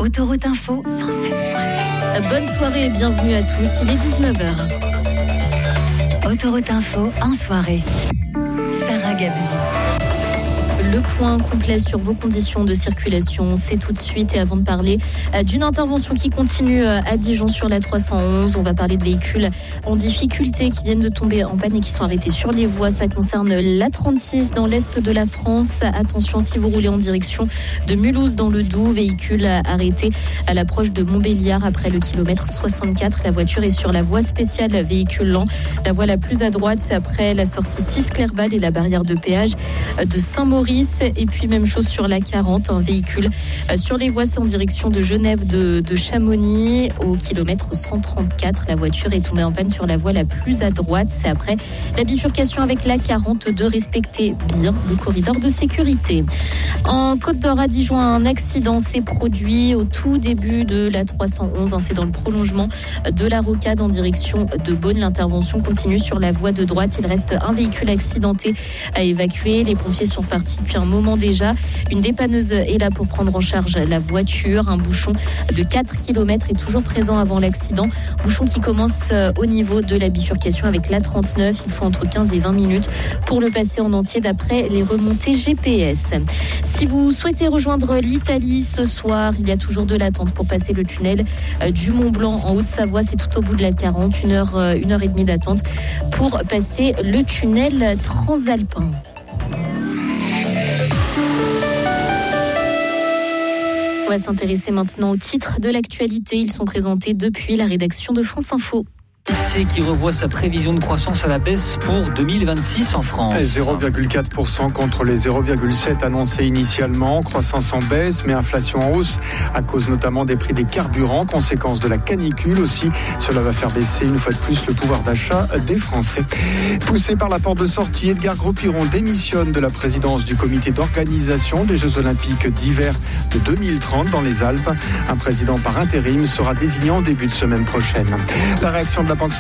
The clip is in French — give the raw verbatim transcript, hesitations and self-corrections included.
Autoroute Info cent sept virgule sept. Bonne soirée et bienvenue à tous, il est dix-neuf heures. Autoroute Info en soirée. Sarah Gabzi. Le point complet sur vos conditions de circulation, c'est tout de suite. Et avant de parler d'une intervention qui continue à Dijon sur la trois cent onze, on va parler de véhicules en difficulté qui viennent de tomber en panne et qui sont arrêtés sur les voies. Ça concerne l'A trente-six dans l'est de la France. Attention si vous roulez en direction de Mulhouse dans le Doubs. Véhicule arrêté à l'approche de Montbéliard après le kilomètre soixante-quatre. La voiture est sur la voie spéciale véhicule lent. La voie la plus à droite, c'est après la sortie six Clerval et la barrière de péage de Saint-Maurice. Et puis même chose sur la quarante, un véhicule sur les voies, c'est en direction de Genève de, de Chamonix au kilomètre cent trente-quatre. La voiture est tombée en panne sur la voie la plus à droite, c'est après la bifurcation avec la quarante-deux. Respectez bien le corridor de sécurité. En Côte d'Or à Dijon, un accident s'est produit au tout début de la trois cent onze. C'est dans le prolongement de la rocade en direction de Beaune. L'intervention continue sur la voie de droite. Il reste un véhicule accidenté à évacuer. Les pompiers sont partis depuis un moment déjà. Une dépanneuse est là pour prendre en charge la voiture. Un bouchon de quatre kilomètres est toujours présent avant l'accident. Bouchon qui commence au niveau de la bifurcation avec l'A trente-neuf. Il faut entre quinze et vingt minutes pour le passer en entier d'après les remontées G P S. Si vous souhaitez rejoindre l'Italie ce soir, il y a toujours de l'attente pour passer le tunnel du Mont-Blanc en Haute-Savoie. C'est tout au bout de la quarante, une heure, une heure et demie d'attente pour passer le tunnel transalpin. On va s'intéresser maintenant aux titres de l'actualité. Ils sont présentés depuis la rédaction de France Info. C'est qui revoit sa prévision de croissance à la baisse pour deux mille vingt-six en France. zéro virgule quatre pour cent contre les zéro virgule sept annoncés initialement. Croissance en baisse, mais inflation en hausse à cause notamment des prix des carburants, conséquence de la canicule aussi. Cela va faire baisser une fois de plus le pouvoir d'achat des Français. Poussé par la porte de sortie, Edgar Gros-Piron démissionne de la présidence du comité d'organisation des Jeux Olympiques d'hiver de deux mille trente dans les Alpes. Un président par intérim sera désigné en début de semaine prochaine. La réaction de la